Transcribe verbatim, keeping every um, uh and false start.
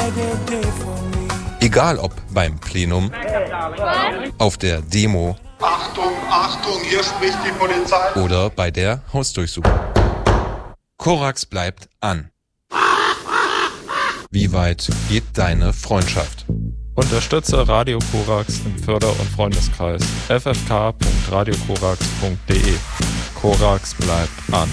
Egal ob beim Plenum, auf der Demo, Achtung, Achtung, hier spricht die Polizei. Oder bei der Hausdurchsuchung. Korax bleibt an. Wie weit geht deine Freundschaft? Unterstütze Radio Korax im Förder- und Freundeskreis f f k punkt radio korax punkt d e. Korax bleibt an.